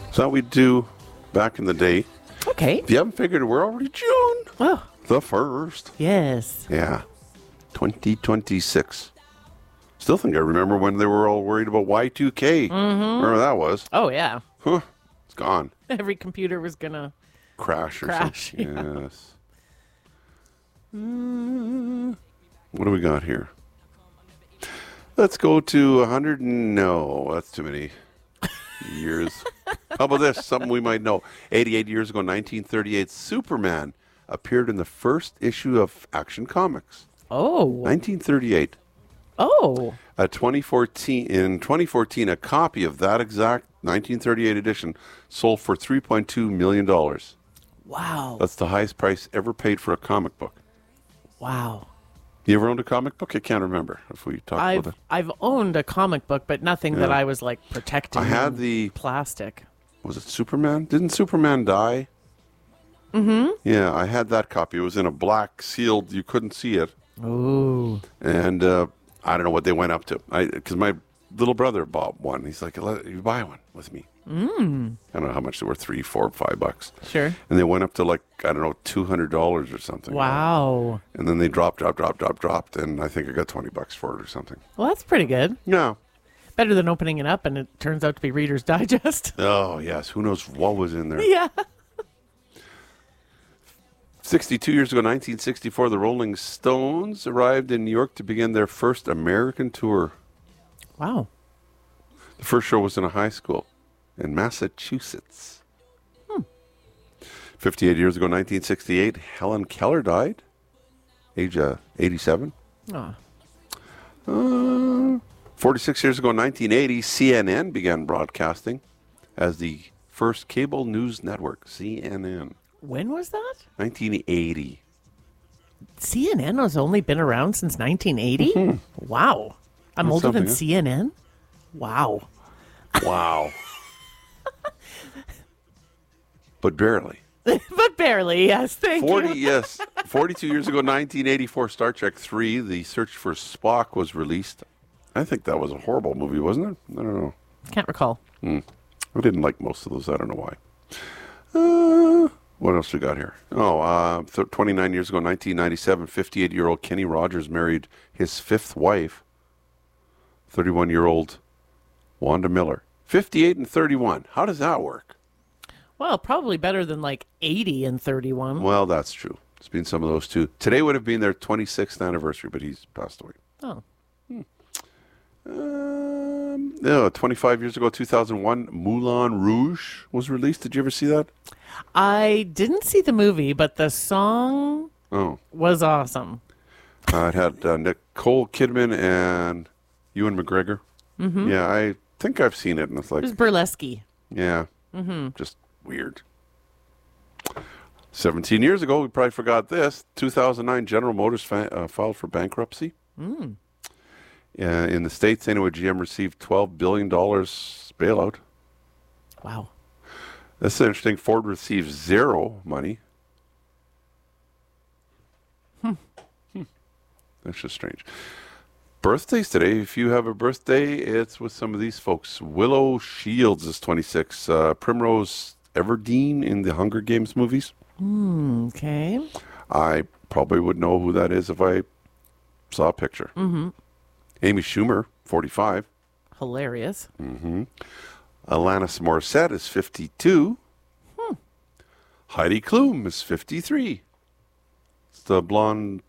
So that we do back in the day. Okay. If you haven't figured it, we're already June. Oh, The 1st. yes. Yeah. 2026. Still think I remember when they were all worried about Y2K. Remember that was? Oh, yeah. Huh. It's gone. Every computer was going to... Crash or Crash, something. yeah. Yes. What do we got here? Let's go to 100. No, that's too many years. How about this? Something we might know. 88 years ago, 1938, Superman appeared in the first issue of Action Comics. Oh. 1938. Oh. In 2014, a copy of that exact 1938 edition sold for $3.2 million. Wow. That's the highest price ever paid for a comic book. Wow. You ever owned a comic book? I can't remember if we talked about it. I've owned a comic book, but nothing that I was like protecting. I had the plastic. Was it Superman? Didn't Superman die? Mm-hmm. Yeah, I had that copy. It was in a black sealed. You couldn't see it. Ooh. And I don't know what they went up to. Because my little brother bought one. He's like, "You buy one with me." I don't know how much they were. $3, $4, $5. Sure. And they went up to like, I don't know, $200 or something. Wow. And then they dropped. And I think I got $20 for it or something. Well, that's pretty good. Yeah. Better than opening it up and it turns out to be Reader's Digest. Oh, yes. Who knows what was in there? Yeah. 62 years ago, 1964, the Rolling Stones arrived in New York to begin their first American tour. Wow. The first show was in a high school in Massachusetts. 58 years ago, 1968, Helen Keller died, age 87. Oh. 46 years ago, 1980, CNN began broadcasting as the first cable news network, CNN. When was that? 1980. CNN has only been around since 1980? Wow. I'm That's older than something, CNN? Wow. Wow. But barely. But barely, yes. Thank 40, you. yes. 42 years ago, 1984, Star Trek 3, The Search for Spock was released. I think that was a horrible movie, wasn't it? I don't know. Can't recall. I didn't like most of those. I don't know why. What else we got here? 29 years ago, 1997, 58-year-old Kenny Rogers married his fifth wife, 31-year-old Wanda Miller. 58 and 31. How does that work? Well, probably better than like 80 and 31. Well, that's true. It's been some of those too. Today would have been their 26th anniversary, but he's passed away. Oh. 25 years ago, 2001, Moulin Rouge was released. Did you ever see that? I didn't see the movie, but the song was awesome. It had Nicole Kidman and Ewan McGregor. Mm-hmm. Yeah, I think I've seen it, and it's like... It was burlesque. Yeah. Mm-hmm. Just weird. 17 years ago, we probably forgot this. 2009, General Motors filed for bankruptcy. In the States, anyway, GM received $12 billion bailout. Wow. That's interesting. Ford received zero money. That's just strange. Birthdays today. If you have a birthday, it's with some of these folks. Willow Shields is 26. Primrose Everdeen in the Hunger Games movies. Okay. I probably would know who that is if I saw a picture. Mm-hmm. Amy Schumer, 45. Hilarious. Mm-hmm. Alanis Morissette is 52. Heidi Klum is 53. It's the blonde...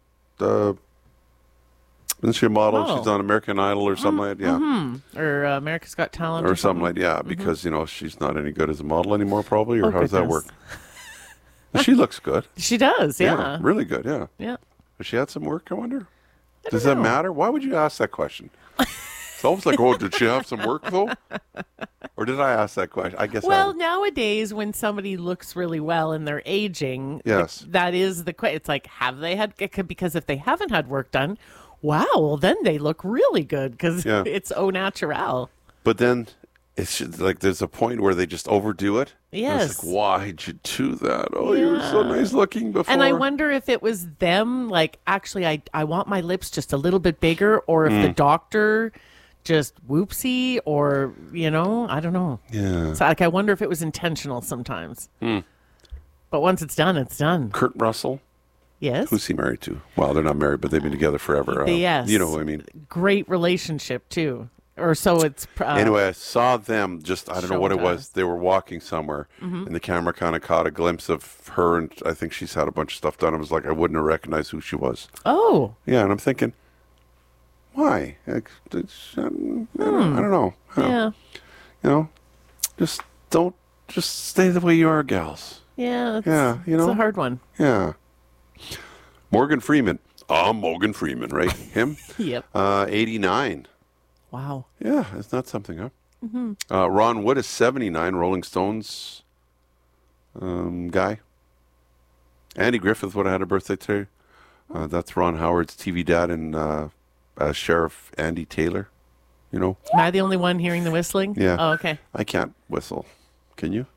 isn't she a model? Oh. She's on American Idol or something like that. Yeah. Mm-hmm. Or America's Got Talent. Or something like that. Yeah, because, she's not any good as a model anymore, probably. Or how does that work? She looks good. She does, yeah. Really good, yeah. Yeah. Has she had some work, I wonder? Does that matter? Why would you ask that question? It's almost like, did she have some work, though? Or did I ask that question? I guess Well, nowadays, when somebody looks really well and they're aging, yes, that is the question. It's like, have they had... Because if they haven't had work done, wow, well, then they look really good because it's au naturel. But then it's like there's a point where they just overdo it. Yes. It's like, why'd you do that? Oh, you were so nice looking before. And I wonder if it was them, like, actually, I want my lips just a little bit bigger, or if the doctor just whoopsie or, I don't know. Yeah. So, I wonder if it was intentional sometimes. But once it's done, it's done. Kurt Russell. Yes. Who's he married to? Well, they're not married, but they've been together forever. Yes. You know what I mean? Great relationship, too. Or so it's... anyway, I saw them I don't know what it was. They were walking somewhere, and the camera kind of caught a glimpse of her, and I think she's had a bunch of stuff done. I was like, I wouldn't have recognized who she was. Oh. Yeah, and I'm thinking, why? I don't know. Yeah. Just don't... Just stay the way you are, gals. Yeah, it's a hard one. Yeah. Morgan Freeman. Morgan Freeman, right? Him? Yep. 89. Wow. Yeah, it's not something, huh? Mm-hmm. Ron Wood is 79, Rolling Stones guy. Andy Griffith would have had a birthday today. That's Ron Howard's TV dad and Sheriff Andy Taylor. Am I the only one hearing the whistling? Yeah. Oh, okay. I can't whistle. Can you?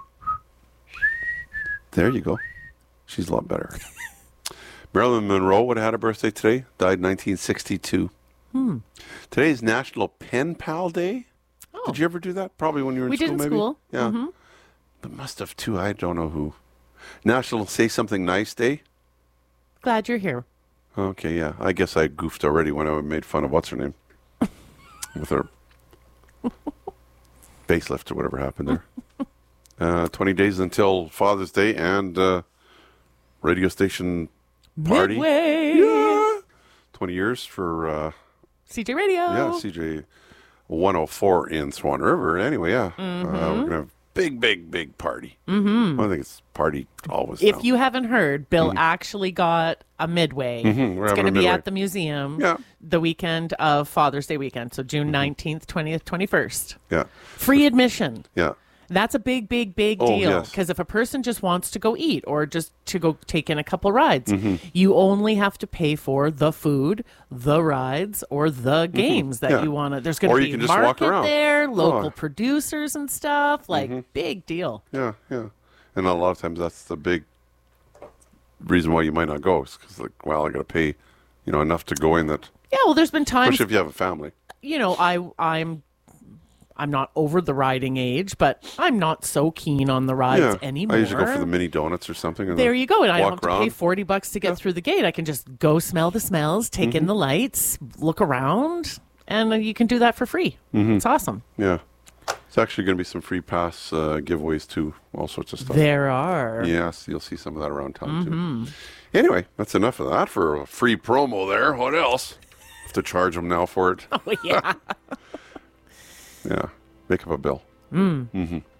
There you go. She's a lot better. Marilyn Monroe would have had a birthday today. Died in 1962. Today is National Pen Pal Day. Oh. Did you ever do that? Probably when you were in school, maybe? We did in school. Yeah. Mm-hmm. But must have, too. I don't know who. National Say Something Nice Day. Glad you're here. Okay, yeah. I guess I goofed already when I made fun of what's her name. With her facelift or whatever happened there. 20 days until Father's Day and radio station party. Midway. Yeah. 20 years for... CJ Radio. Yeah, CJ 104 in Swan River. Anyway, yeah. We're going to have big party. Mm-hmm. I think it's party always If now. you haven't heard, Bill actually got a Midway. It's going to be at the museum the weekend of Father's Day weekend. So June 19th, 20th, 21st. Yeah. Free admission. Yeah. That's a big deal. Because if a person just wants to go eat or just to go take in a couple rides, you only have to pay for the food, the rides, or the games that you want to. There's going to be a market there, local producers and stuff. Like, big deal. Yeah. And a lot of times that's the big reason why you might not go. Because, I got to pay, enough to go in that. Yeah, well, there's been times. Especially if you have a family. I'm not over the riding age, but I'm not so keen on the rides anymore. I usually go for the mini donuts or something. There you go. And I don't have to pay $40 to get through the gate. I can just go smell the smells, take in the lights, look around, and you can do that for free. It's awesome. Yeah. It's actually going to be some free pass giveaways too, all sorts of stuff. There are. Yes, you'll see some of that around town too. Anyway, that's enough of that for a free promo there. What else? Have to charge them now for it. Oh, yeah. Yeah, make up a bill.